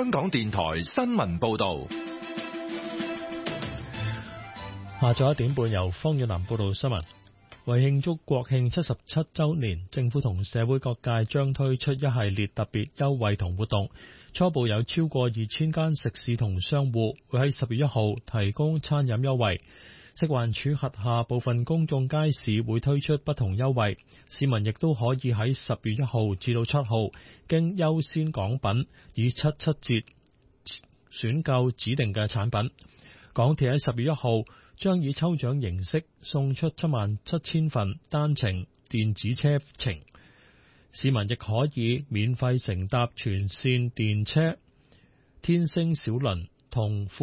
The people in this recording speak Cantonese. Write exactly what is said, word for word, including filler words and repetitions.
香港電台新聞報道。 下晝一點半由方遠南報道新聞。為慶祝國慶七十七周年，政府同社會各界將推出一系列特別優惠同活動。初步有超過二千間食肆同商戶會喺十月一號提供餐飲優惠。食環署轄下部分公眾街市會推出不同優惠，市民亦都可以喺十月一號至到七號經優先港品以七七折選購指定嘅產品。港鐵喺十月一號將以抽獎形式送出七萬七千份單程電子車程，市民亦可以免費乘搭全線電車、天星小輪同